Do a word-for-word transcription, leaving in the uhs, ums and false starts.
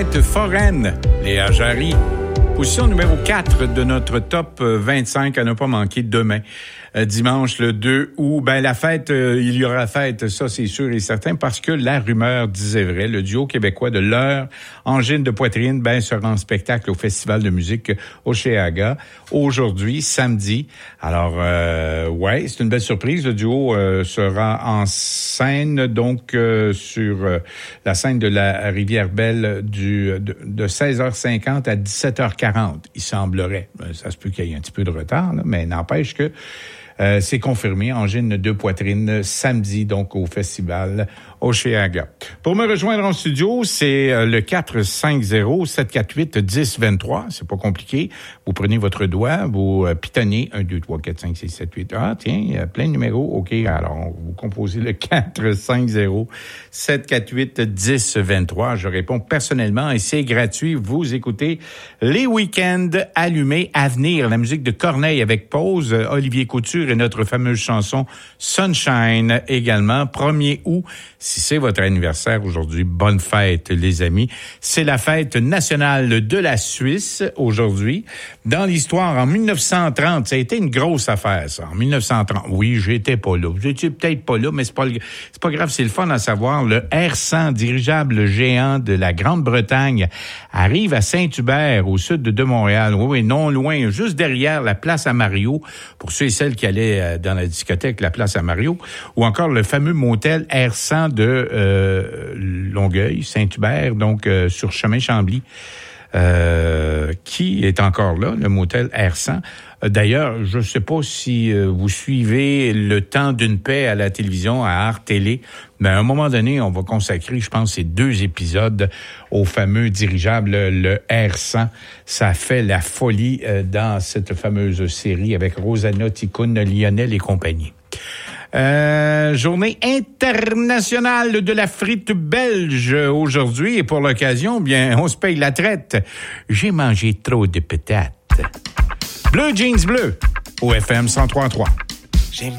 fête foraine, Léa Jarry. Position numéro quatre de notre top vingt-cinq à ne pas manquer demain. Euh, dimanche le deux août, ben la fête, euh, il y aura fête, ça c'est sûr et certain, parce que la rumeur disait vrai. Le duo québécois de l'heure, Angine de Poitrine, ben sera en spectacle au Festival de musique Hochelaga aujourd'hui, samedi. Alors, euh, ouais, c'est une belle surprise. Le duo euh, sera en scène, donc euh, sur euh, la scène de la Rivière-Belle du, de, de seize heures cinquante à dix-sept heures quarante, il semblerait. Ça se peut qu'il y ait un petit peu de retard, là, mais n'empêche que Euh, c'est confirmé, Angine de Poitrine, samedi, donc, au festival Hochelaga. Pour me rejoindre en studio, c'est euh, le quatre cinq zéro sept quatre huit un zéro deux trois. C'est pas compliqué. Vous prenez votre doigt, vous euh, pitonnez un, deux, trois, quatre, cinq, six, sept, huit. Ah, tiens, il y a plein de numéros. OK, alors, vous composez le quatre cinq zéro sept quatre huit un zéro deux trois. Je réponds personnellement et c'est gratuit. Vous écoutez Les Week-ends allumés à venir. La musique de Corneille avec pause, Olivier Couture et notre fameuse chanson Sunshine également. premier août, si c'est votre anniversaire aujourd'hui, bonne fête les amis. C'est la fête nationale de la Suisse aujourd'hui. Dans l'histoire, en mille neuf cent trente, ça a été une grosse affaire ça. En mille neuf cent trente, oui, j'étais pas là. Vous étiez peut-être pas là, mais c'est pas, c'est pas grave, c'est le fun à savoir. Le R cent, dirigeable géant de la Grande-Bretagne, arrive à Saint-Hubert, au sud de Montréal. Oui, oui, non loin, juste derrière la place à Mario, pour ceux et celles qui allaient dans la discothèque, la place à Mario, ou encore le fameux motel R cent de euh, Longueuil, Saint-Hubert, donc euh, sur chemin Chambly, euh, qui est encore là, le motel R cent. D'ailleurs, je ne sais pas si euh, vous suivez Le Temps d'une paix à la télévision, à Arte Télé, mais à un moment donné, on va consacrer, je pense, ces deux épisodes au fameux dirigeable, le R cent. Ça fait la folie euh, dans cette fameuse série avec Rosanna Ticoun, Lionel et compagnie. Euh, journée internationale de la frite belge aujourd'hui et pour l'occasion, bien, on se paye la traite. J'ai mangé trop de patates. Bleu Jeans Bleu, au F M cent trois point trois.